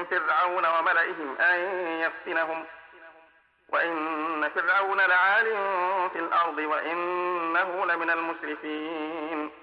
فرعون وملئهم أن يفتنهم وإن فرعون لعال في الأرض وإنه لمن المسرفين